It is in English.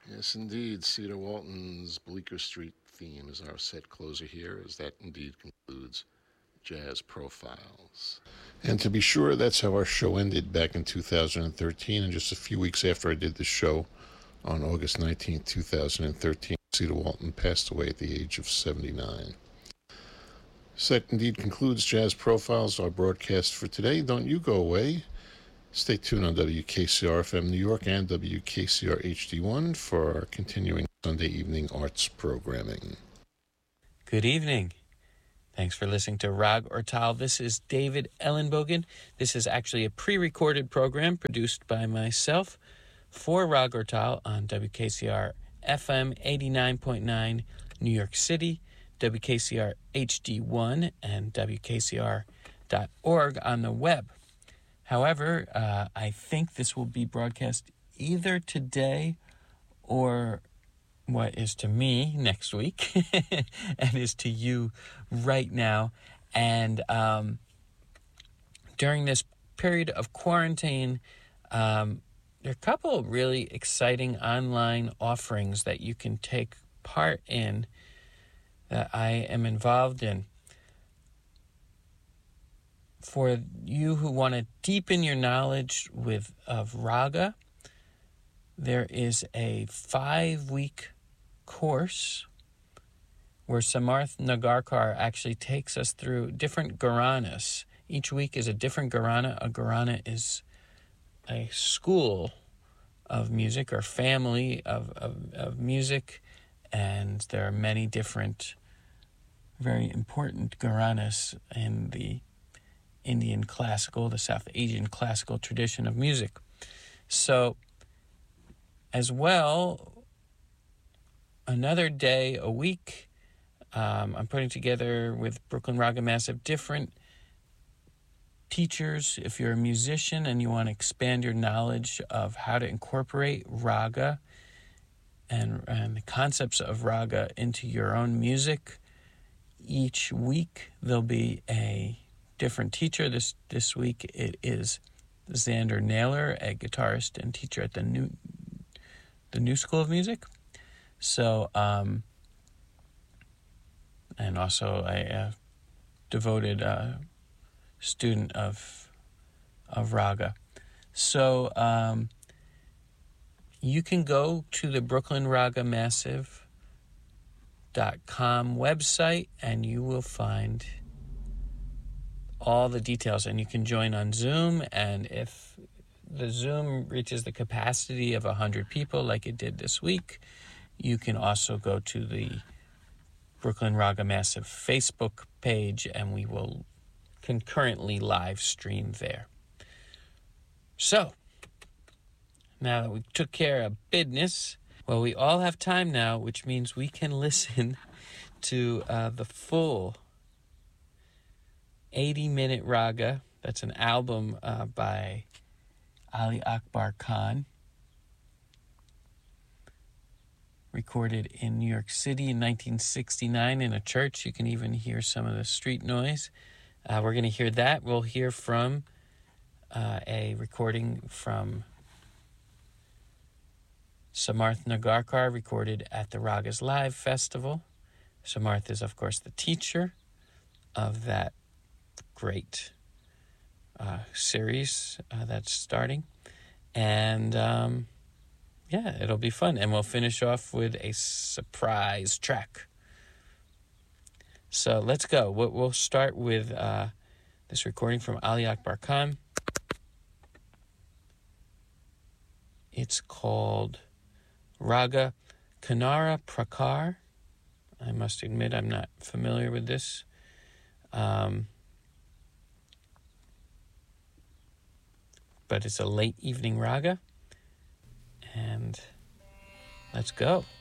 Yes, indeed. Cedar Walton's Bleecker Street theme is our set closer here, as that indeed concludes Jazz Profiles. And to be sure, that's how our show ended back in 2013. And just a few weeks after I did the show, on August 19th, 2013, Cedar Walton passed away at the age of 79. So that indeed concludes Jazz Profiles, our broadcast for today. Don't you go away. Stay tuned on WKCR FM New York and WKCR HD1 for our continuing Sunday evening arts programming. Good evening. Thanks for listening to Rag or Tal. This is David Ellenbogen. This is actually a pre-recorded program produced by myself for Rag or Tal on WKCR FM 89.9 New York City, WKCR HD1, and WKCR.org on the web. However, I think this will be broadcast either today or what is to me next week and is to you right now. And during this period of quarantine, there are a couple of really exciting online offerings that you can take part in that I am involved in. For you who want to deepen your knowledge of Raga, there is a 5-week course where Samarth Nagarkar actually takes us through different gharanas. Each week is a different gharana. A gharana is a school of music or family of music, and there are many different very important gharanas in the Indian classical, the South Asian classical tradition of music. So, as well, another day a week, I'm putting together with Brooklyn Raga Massive different teachers. If you're a musician and you want to expand your knowledge of how to incorporate raga and the concepts of raga into your own music, each week there'll be a different teacher. This week it is Xander Naylor, a guitarist and teacher at the New School of Music. So, and also a devoted student of raga. So you can go to the BrooklynRagaMassive.com website and you will find all the details, and you can join on Zoom. And if the Zoom reaches the capacity of 100 people like it did this week, you can also go to the Brooklyn Raga Massive Facebook page and we will concurrently live stream there. So, now that we took care of business, well, we all have time now, which means we can listen to the full 80-minute raga. That's an album by Ali Akbar Khan, recorded in New York City in 1969 in a church. You can even hear some of the street noise. We're going to hear that. We'll hear from a recording from Samarth Nagarkar, recorded at the Ragas Live Festival. Samarth is, of course, the teacher of that great series that's starting. And yeah, it'll be fun. And we'll finish off with a surprise track. So let's go. We'll start with this recording from Ali Akbar Khan. It's called Raga Kanara Prakar. I must admit I'm not familiar with this. But it's a late evening raga. And let's go.